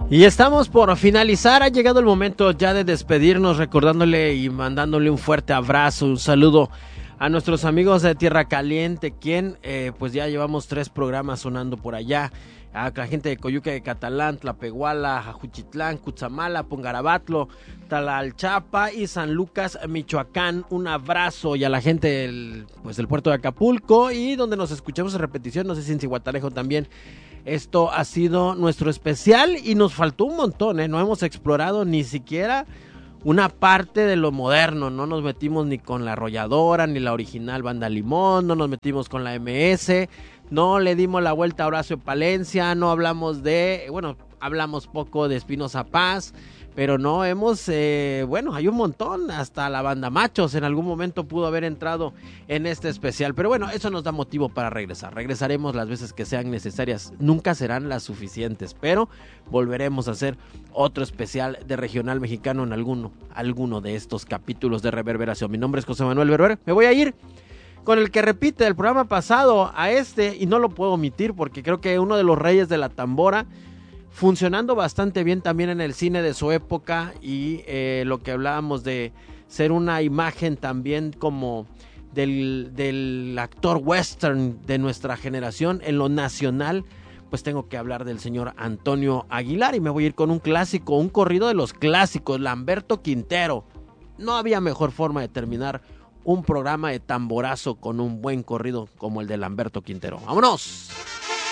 Y estamos por finalizar, ha llegado el momento ya de despedirnos, recordándole y mandándole un fuerte abrazo, un saludo a nuestros amigos de Tierra Caliente, quien pues ya llevamos 3 programas sonando por allá, a la gente de Coyuca de Catalán, Tlapehuala, Jajuchitlán, Cutzamala, Pongarabatlo, Talalchapa y San Lucas, Michoacán. Un abrazo, y a la gente del puerto de Acapulco, y donde nos escuchamos en repetición, no sé si en Cihuatanejo también. Esto ha sido nuestro especial y nos faltó un montón, no hemos explorado ni siquiera una parte de lo moderno, no nos metimos ni con la Arrolladora, ni la original Banda Limón, no nos metimos con la MS, no le dimos la vuelta a Horacio Palencia, no hablamos hablamos poco de Espinoza Paz, pero no hemos, hay un montón, hasta la Banda Machos en algún momento pudo haber entrado en este especial, pero bueno, eso nos da motivo para regresaremos las veces que sean necesarias, nunca serán las suficientes, pero volveremos a hacer otro especial de regional mexicano en alguno de estos capítulos de Reverberación. Mi nombre es José Manuel Berber, me voy a ir con el que repite del programa pasado a este, y no lo puedo omitir porque creo que uno de los reyes de la tambora, funcionando bastante bien también en el cine de su época, y lo que hablábamos de ser una imagen también como del actor western de nuestra generación en lo nacional, pues tengo que hablar del señor Antonio Aguilar, y me voy a ir con un clásico, un corrido de los clásicos, Lamberto Quintero. No había mejor forma de terminar un programa de tamborazo con un buen corrido como el de Lamberto Quintero. ¡Vámonos!